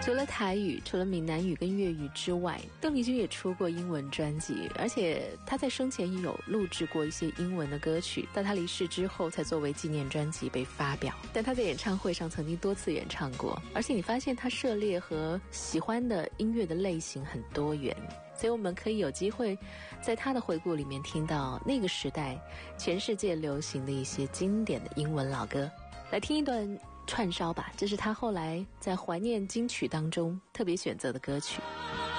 除了台语，除了闽南语跟粤语之外，邓丽君也出过英文专辑，而且她在生前也有录制过一些英文的歌曲，到她离世之后才作为纪念专辑被发表。但她在演唱会上曾经多次演唱过，而且你发现她涉猎和喜欢的音乐的类型很多元，所以我们可以有机会在她的回顾里面听到那个时代全世界流行的一些经典的英文老歌。来听一段串烧吧，这是他后来在怀念金曲当中特别选择的歌曲。